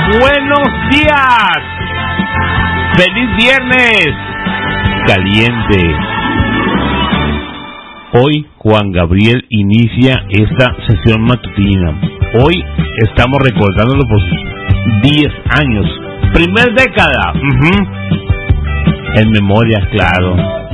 Buenos días. Feliz viernes. Caliente. Hoy Juan Gabriel inicia esta sesión matutina. Hoy estamos recordándolo por 10 años. Primer década. En memoria, claro.